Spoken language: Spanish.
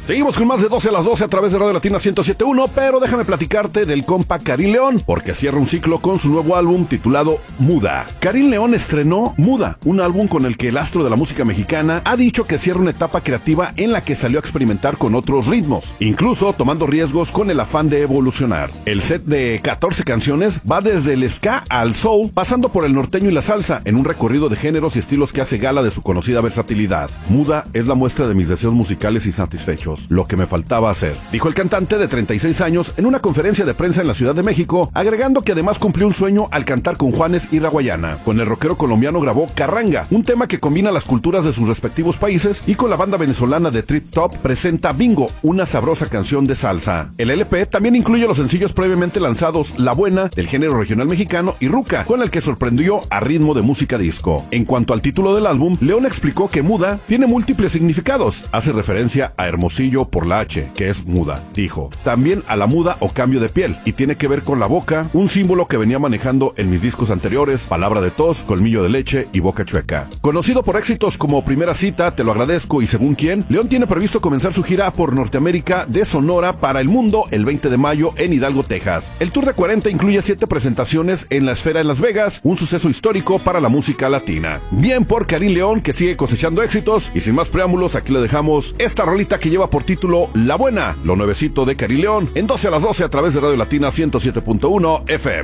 Seguimos con más de 12 a las 12 a través de Radio Latina 107.1, pero déjame platicarte del compa Karim León, porque cierra un ciclo con su nuevo álbum titulado Muda. Karim León estrenó Muda, un álbum con el que el astro de la música mexicana ha dicho que cierra una etapa creativa en la que salió a experimentar con otros ritmos, incluso tomando riesgos con el afán de evolucionar. El set de 14 canciones va desde el ska al soul, pasando por el norteño y la salsa, en un recorrido de géneros y estilos que hace gala de su conocida versatilidad. Muda es la muestra de mis deseos musicales insatisfechos, lo que me faltaba hacer, dijo el cantante de 36 años en una conferencia de prensa en la Ciudad de México, agregando que además cumplió un sueño al cantar con Juanes y Raguayana. Con el rockero colombiano grabó Carranga, un tema que combina las culturas de sus respectivos países, y con la banda venezolana de Trip Top presenta Bingo, una sabrosa canción de salsa. El LP también incluye los sencillos previamente lanzados La Buena, del género regional mexicano, y Ruca, con el que sorprendió a ritmo de música disco. En cuanto al título del álbum, León explicó que Muda tiene múltiples significados. Hace referencia a Hermosillo por la H, que es muda, dijo. También a la muda o cambio de piel, y tiene que ver con la boca, un símbolo que venía manejando en mis discos anteriores, palabra de tos, colmillo de leche y boca chueca. Conocido por éxitos como Primera Cita, Te lo agradezco y Según quién, León tiene previsto comenzar su gira por Norteamérica de Sonora para el mundo el 20 de mayo en Hidalgo, Texas. El Tour de 40 incluye 7 presentaciones en la Esfera en Las Vegas, un suceso histórico para la música latina. Bien por Karim León, que sigue cosechando éxitos, y sin más preámbulos, aquí le dejamos esta rolita que lleva por título La Buena, lo nuevecito de Karim León, en 12 a las 12 a través de Radio Latina 107.1 FM.